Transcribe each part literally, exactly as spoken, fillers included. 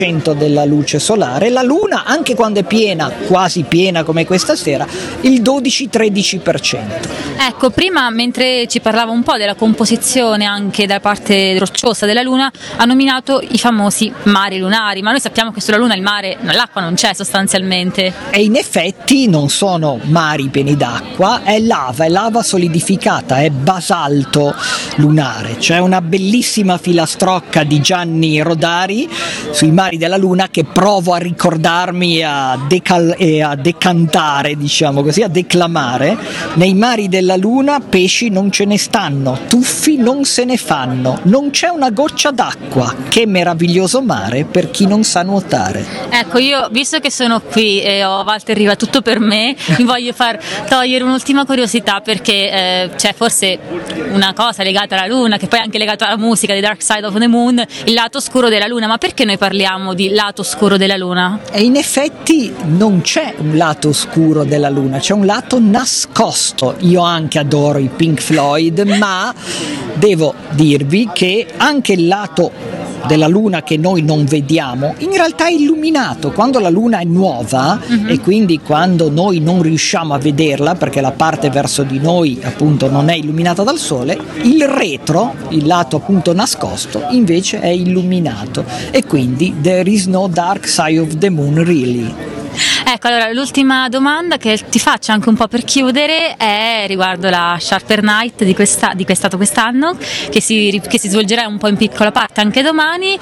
della luce solare, la Luna anche quando è piena, quasi piena come questa sera, il dodici tredici per cento. Ecco, prima mentre ci parlava un po' della composizione anche dalla parte rocciosa della Luna, ha nominato i famosi mari lunari, ma noi sappiamo che sulla Luna il mare, l'acqua non c'è sostanzialmente. E in effetti non sono mari pieni d'acqua, è lava, è lava solidificata, è basalto lunare. C'è una bellissima filastrocca di Gianni Rodari sui mari della Luna che provo a ricordarmi a decal- e a decantare, diciamo così, a declamare. Nei mari della Luna pesci non ce ne stanno, tuffi non se ne fanno, non c'è una goccia d'acqua. Che meraviglioso mare per chi non sa nuotare. Ecco, io visto che sono qui e ho Walter Riva tutto per me, mi voglio far togliere un'ultima curiosità, perché eh, c'è forse una cosa legata alla Luna, che poi è anche legata alla musica di Dark Side of the Moon, il lato oscuro della Luna. Ma perché noi parliamo di lato oscuro della Luna? E in effetti non c'è un lato oscuro della Luna, c'è un lato nascosto. Io anche adoro i Pink Floyd, ma devo dirvi che anche il lato della Luna che noi non vediamo in realtà è illuminato. Quando la Luna è nuova, mm-hmm. e quindi quando noi non riusciamo a vederla perché la parte verso di noi appunto non è illuminata dal sole, il retro, il lato appunto nascosto, invece è illuminato, e quindi there is no dark side of the moon really. Ecco, allora l'ultima domanda che ti faccio anche un po' per chiudere è riguardo la Sharper Night di, questa, di quest'anno, quest'anno che, si, che si svolgerà un po' in piccola parte anche domani.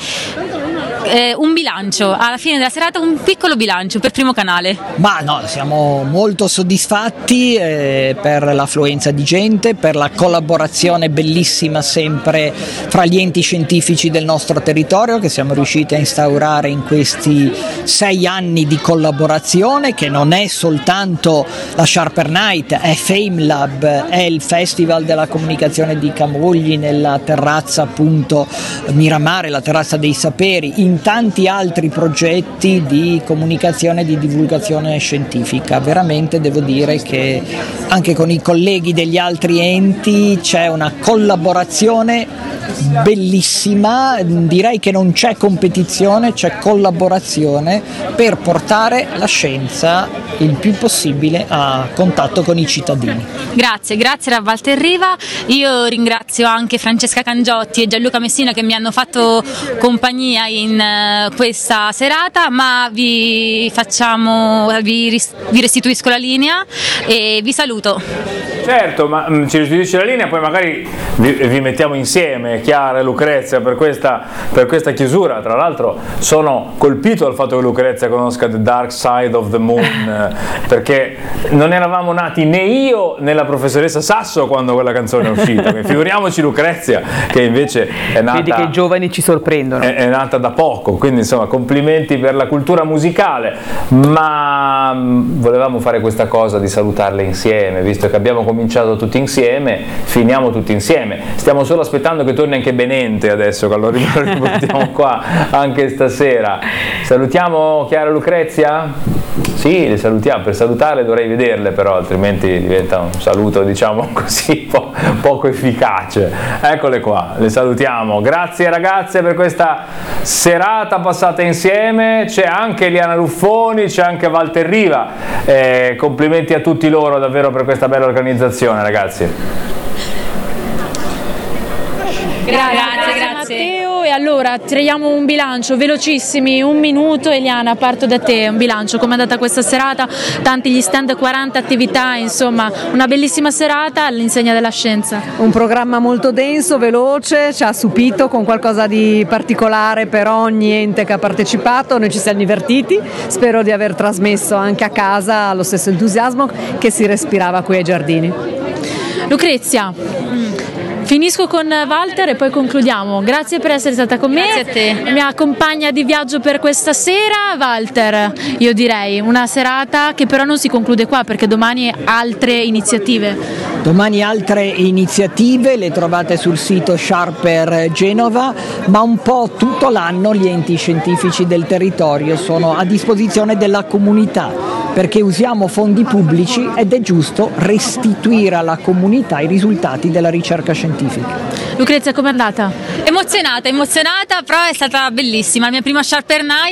Eh, un bilancio, alla fine della serata un piccolo bilancio per Primo Canale. Ma no, siamo molto soddisfatti eh, per l'affluenza di gente, per la collaborazione bellissima sempre fra gli enti scientifici del nostro territorio che siamo riusciti a instaurare in questi sei anni di collaborazione, che non è soltanto la Sharper Night, è FameLab, è il Festival della Comunicazione di Camogli nella terrazza appunto Miramare, la terrazza dei saperi, in tanti altri progetti di comunicazione e di divulgazione scientifica. Veramente devo dire che anche con i colleghi degli altri enti c'è una collaborazione bellissima, direi che non c'è competizione, c'è collaborazione per portare la scienza il più possibile a contatto con i cittadini. Grazie, grazie a Walter Riva. Io ringrazio anche Francesca Cangiotti e Gianluca Messina che mi hanno fatto compagnia in uh, questa serata, ma vi facciamo, vi, ris- vi restituisco la linea e vi saluto. Certo, ma mh, ci restituisce la linea, poi magari vi, vi mettiamo insieme, Chiara e Lucrezia, per questa, per questa chiusura. Tra l'altro sono colpito dal fatto che Lucrezia conosca The Dark Side of the Moon, perché non eravamo nati né io né la professoressa Sasso quando quella canzone è uscita. Figuriamoci Lucrezia, che invece è nata... Vedi che i giovani ci sorprendono. È, è nata da poco, quindi insomma complimenti per la cultura musicale, ma mh, volevamo fare questa cosa di salutarle insieme, visto che abbiamo cominciato tutti insieme, finiamo tutti insieme. Stiamo solo aspettando che torni anche Benente adesso, che lo riportiamo qua anche stasera. Salutiamo Chiara e Lucrezia? Sì, le salutiamo. Per salutarle dovrei vederle, però altrimenti diventa un saluto, diciamo così, po- poco efficace. Eccole qua, le salutiamo. Grazie ragazze per questa serata passata insieme. C'è anche Eliana Ruffoni, c'è anche Walter Riva. Eh, complimenti a tutti loro davvero per questa bella organizzazione, ragazzi. Grazie, grazie Matteo. E allora traiamo un bilancio velocissimi, un minuto. Eliana, parto da te, un bilancio, come è andata questa serata? Tanti gli stand, quaranta attività, insomma una bellissima serata all'insegna della scienza. Un programma molto denso, veloce, ci ha stupito con qualcosa di particolare per ogni ente che ha partecipato. Noi ci siamo divertiti, spero di aver trasmesso anche a casa lo stesso entusiasmo che si respirava qui ai giardini. Lucrezia, finisco con Walter e poi concludiamo. Grazie per essere stata con me. Grazie a te. Mia compagna di viaggio per questa sera. Walter, io direi una serata che però non si conclude qua, perché domani altre iniziative. Domani altre iniziative le trovate sul sito Sharper Genova, ma un po' tutto l'anno gli enti scientifici del territorio sono a disposizione della comunità, perché usiamo fondi pubblici ed è giusto restituire alla comunità i risultati della ricerca scientifica. Lucrezia, com'è andata? Emozionata, emozionata, però è stata bellissima. La mia prima Sharper Night.